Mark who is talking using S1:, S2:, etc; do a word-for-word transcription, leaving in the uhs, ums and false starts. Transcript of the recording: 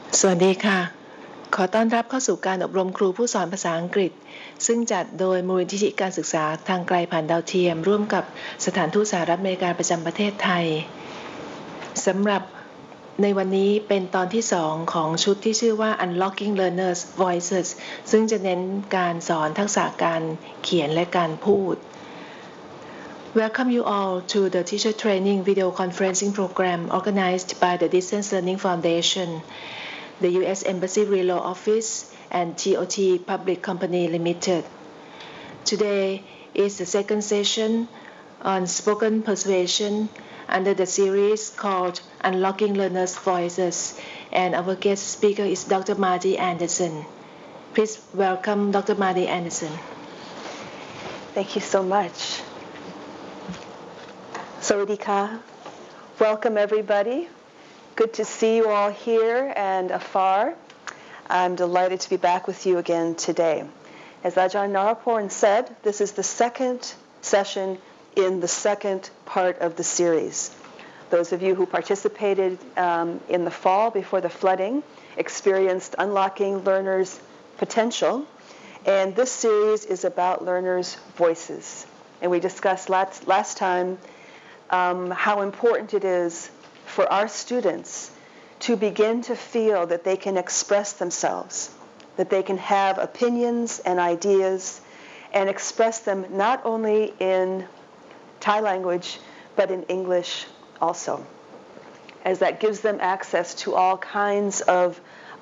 S1: สวัสดีค่ะขอต้อนรับเข้าสู่การอบรมครูผู้สอนภาษาอังกฤษซึ่งจัดโดยมูลนิธิการศึกษาทางไกลผ่านดาวเทียมร่วมกับสถานทูตสหรัฐอเมริกาประจำประเทศไทยสำหรับในวันนี้เป็นตอนที่สองของชุดที่ชื่อว่า Unlocking Learners' Voices ซึ่งจะเน้นการสอนทักษะการเขียนและการพูดWelcome you all to the teacher training video conferencing program organized by the Distance Learning Foundation, the U S Embassy Relo Office, and T O T Public Company Limited. Today is the second session on spoken persuasion under the series called Unlocking Learners' Voices, and our guest speaker is Doctor Marty Anderson. Please welcome Doctor Marty Anderson.
S2: Thank you so much. Sawadika. Welcome everybody. Good to see you all here and afar. I'm delighted to be back with you again today. As Ajahn Naraporn said, this is the second session in the second part of the series. Those of you who participated um, in the fall before the flooding experienced unlocking learners' potential. And this series is about learners' voices. And we discussed last, last time um, how important it is for our students to begin to feel that they can express themselves, that they can have opinions and ideas and express them not only in Thai language, but in English also, as that gives them access to all kinds of